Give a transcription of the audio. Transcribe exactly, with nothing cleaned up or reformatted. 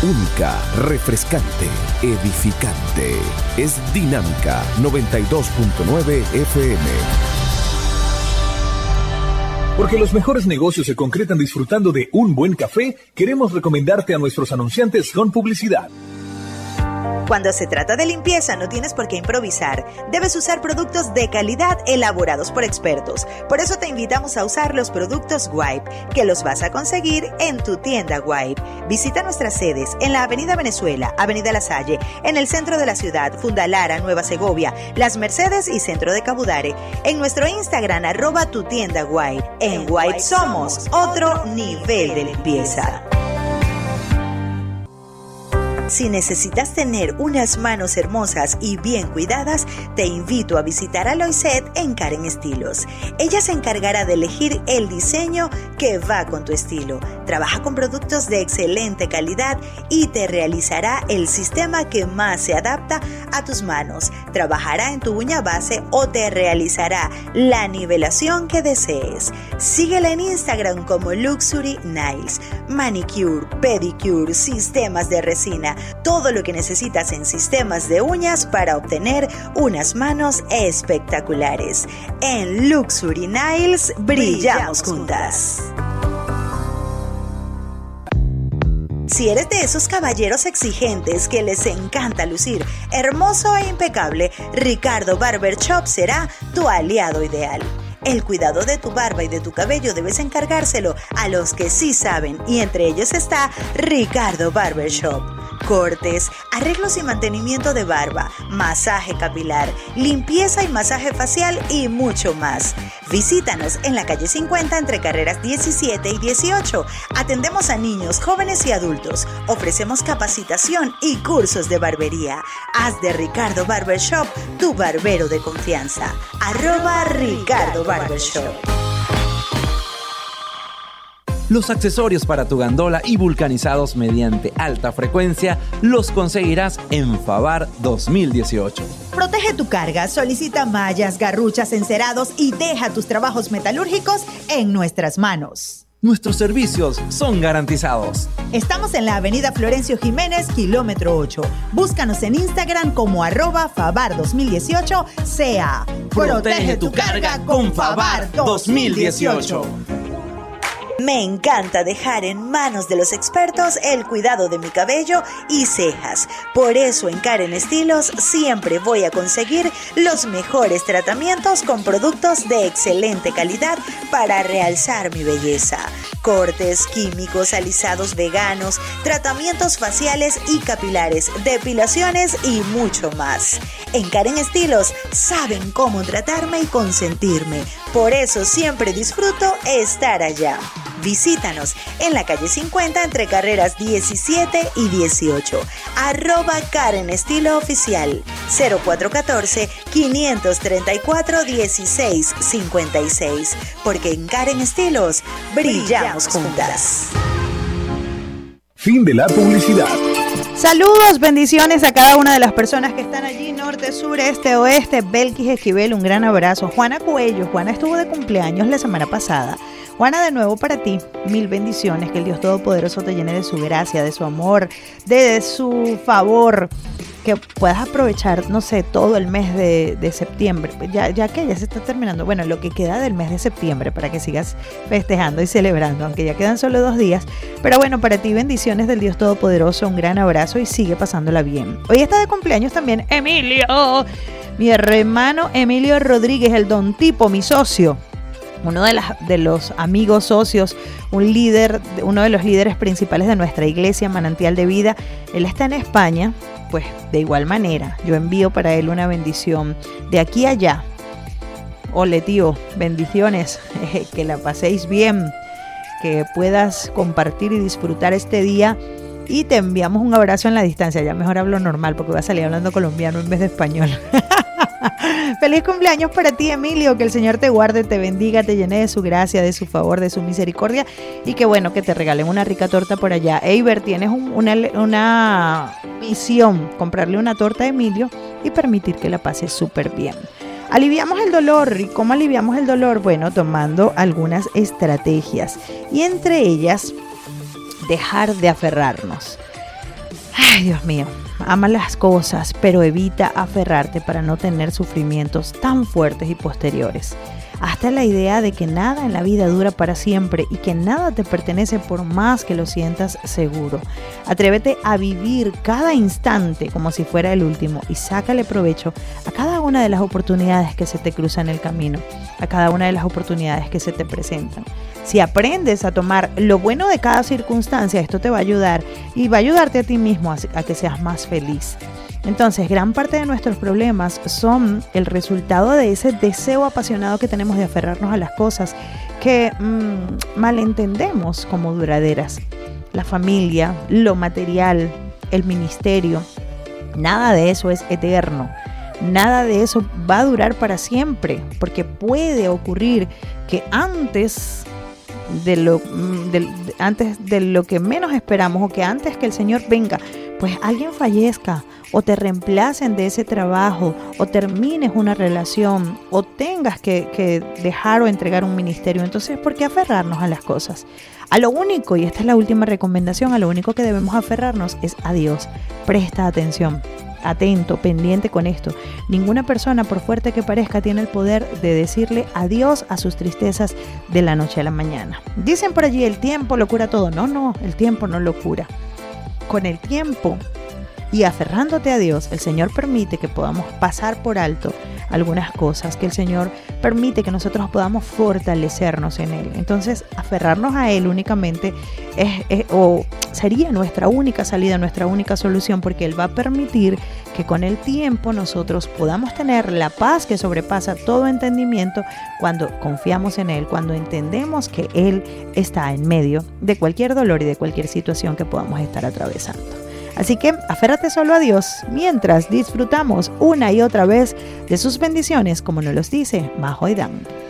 única, refrescante, edificante. Es Dinámica noventa y dos punto nueve F M. Porque los mejores negocios se concretan disfrutando de un buen café, queremos recomendarte a nuestros anunciantes con publicidad. Cuando se trata de limpieza no tienes por qué improvisar. Debes usar productos de calidad elaborados por expertos. Por eso te invitamos a usar los productos Wipe, que los vas a conseguir en tu tienda Wipe. Visita nuestras sedes en la Avenida Venezuela, Avenida La Salle, en el centro de la ciudad, Fundalara, Nueva Segovia, Las Mercedes y Centro de Cabudare. En nuestro Instagram, arroba tu tienda Wipe. En Wipe somos otro nivel de limpieza. Si necesitas tener unas manos hermosas y bien cuidadas, te invito a visitar a Loiset en Karen Estilos. Ella se encargará de elegir el diseño que va con tu estilo. Trabaja con productos de excelente calidad y te realizará el sistema que más se adapta a tus manos. Trabajará en tu uña base o te realizará la nivelación que desees. Síguela en Instagram como Luxury Nails. Manicure, pedicure, sistemas de resina. Todo lo que necesitas en sistemas de uñas para obtener unas manos espectaculares. En Luxury Nails brillamos juntas. Si eres de esos caballeros exigentes que les encanta lucir hermoso e impecable, Ricardo Barber Shop será tu aliado ideal. El cuidado de tu barba y de tu cabello debes encargárselo a los que sí saben, y entre ellos está Ricardo Barber Shop. Cortes, arreglos y mantenimiento de barba, masaje capilar, limpieza y masaje facial y mucho más. Visítanos en la calle cincuenta entre carreras diecisiete y dieciocho. Atendemos a niños, jóvenes y adultos. Ofrecemos capacitación y cursos de barbería. Haz de Ricardo Barber Shop tu barbero de confianza. Arroba Ricardo Barber Shop. Los accesorios para tu gandola y vulcanizados mediante alta frecuencia los conseguirás en Favar dos mil dieciocho. Protege tu carga, solicita mallas, garruchas, encerados y deja tus trabajos metalúrgicos en nuestras manos. Nuestros servicios son garantizados. Estamos en la avenida Florencio Jiménez, kilómetro ocho. Búscanos en Instagram como arroba Favar dos mil dieciocho C A. Protege tu carga con Favar dos mil dieciocho. Me encanta dejar en manos de los expertos el cuidado de mi cabello y cejas. Por eso en Karen Estilos siempre voy a conseguir los mejores tratamientos con productos de excelente calidad para realzar mi belleza. Cortes, químicos, alisados veganos, tratamientos faciales y capilares, depilaciones y mucho más. En Karen Estilos saben cómo tratarme y consentirme. Por eso siempre disfruto estar allá. Visítanos en la calle cincuenta entre carreras diecisiete y dieciocho. Arroba Karen Estilo Oficial. cero cuatro uno cuatro, cinco tres cuatro, uno seis cinco seis. Porque en Karen Estilos brillamos juntas. Fin de la publicidad. Saludos, bendiciones a cada una de las personas que están allí, norte, sur, este, oeste. Belkis Esquivel, un gran abrazo. Juana Cuello, Juana estuvo de cumpleaños la semana pasada. Juana, de nuevo para ti, mil bendiciones, que el Dios Todopoderoso te llene de su gracia, de su amor, de su favor, que puedas aprovechar, no sé, todo el mes de, de septiembre, ya, ya que ya se está terminando, bueno, lo que queda del mes de septiembre, para que sigas festejando y celebrando, aunque ya quedan solo dos días, pero bueno, para ti bendiciones del Dios Todopoderoso, un gran abrazo y sigue pasándola bien. Hoy está de cumpleaños también Emilio, mi hermano Emilio Rodríguez, el Don Tipo, mi socio. Uno de, las, de los amigos socios, un líder, uno de los líderes principales de nuestra iglesia, Manantial de Vida. Él está en España, pues de igual manera, yo envío para él una bendición de aquí a allá. Ole tío, bendiciones, eh, que la paséis bien, que puedas compartir y disfrutar este día. Y te enviamos un abrazo en la distancia. Ya mejor hablo normal porque voy a salir hablando colombiano en vez de español. Feliz cumpleaños para ti, Emilio. Que el Señor te guarde, te bendiga, te llene de su gracia, de su favor, de su misericordia. Y que bueno, que te regalen una rica torta por allá. Eiber, tienes un, una, una misión, comprarle una torta a Emilio y permitir que la pase súper bien. Aliviamos el dolor. ¿Y cómo aliviamos el dolor? Bueno, tomando algunas estrategias. Y entre ellas, dejar de aferrarnos. Ay, Dios mío, ama las cosas, pero evita aferrarte para no tener sufrimientos tan fuertes y posteriores. Hasta la idea de que nada en la vida dura para siempre y que nada te pertenece por más que lo sientas seguro. Atrévete a vivir cada instante como si fuera el último y sácale provecho a cada una de las oportunidades que se te cruzan en el camino, a cada una de las oportunidades que se te presentan. Si aprendes a tomar lo bueno de cada circunstancia, esto te va a ayudar y va a ayudarte a ti mismo a, a que seas más feliz. Entonces, gran parte de nuestros problemas son el resultado de ese deseo apasionado que tenemos de aferrarnos a las cosas que mmm, malentendemos como duraderas. La familia, lo material, el ministerio, nada de eso es eterno. Nada de eso va a durar para siempre, porque puede ocurrir que antes de lo, de, de, antes de lo que menos esperamos o que antes que el Señor venga, pues alguien fallezca o te reemplacen de ese trabajo o termines una relación o tengas que, que dejar o entregar un ministerio. Entonces, ¿por qué aferrarnos a las cosas? A lo único, y esta es la última recomendación, a lo único que debemos aferrarnos es a Dios. Presta atención. Atento, pendiente con esto. Ninguna persona, por fuerte que parezca, tiene el poder de decirle adiós a sus tristezas de la noche a la mañana. Dicen por allí, el tiempo lo cura todo. No, no, el tiempo no lo cura. Con el tiempo y aferrándote a Dios, el Señor permite que podamos pasar por alto algunas cosas, que el Señor permite que nosotros podamos fortalecernos en Él. Entonces, aferrarnos a Él únicamente es, es, o sería nuestra única salida, nuestra única solución, porque Él va a permitir que con el tiempo nosotros podamos tener la paz que sobrepasa todo entendimiento cuando confiamos en Él, cuando entendemos que Él está en medio de cualquier dolor y de cualquier situación que podamos estar atravesando. Así que aférrate solo a Dios mientras disfrutamos una y otra vez de sus bendiciones, como nos los dice Majo y Dan.